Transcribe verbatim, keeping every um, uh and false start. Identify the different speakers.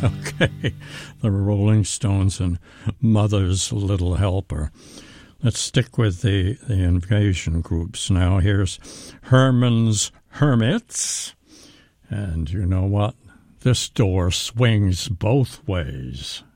Speaker 1: Okay, the Rolling Stones and Mother's Little Helper. Let's stick with the, the invasion groups now. Here's Herman's Hermits. And you know what? This door swings both ways.